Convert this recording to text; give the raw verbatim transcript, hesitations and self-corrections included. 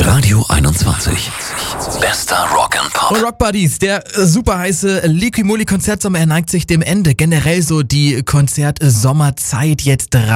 Radio einundzwanzig. Bester Rock and Pop. Und Rock Buddies, der äh, super heiße Liqui Moly Konzertsommer, er neigt sich dem Ende. Generell so die Konzert-Sommerzeit jetzt dran.